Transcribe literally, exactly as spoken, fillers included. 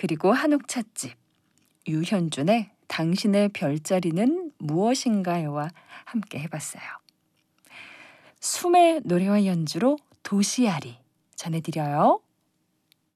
그리고 한옥 찻집, 유현준의 당신의 별자리는 무엇인가요와 함께 해봤어요. 숨의 노래와 연주로 도시아리 전해드려요.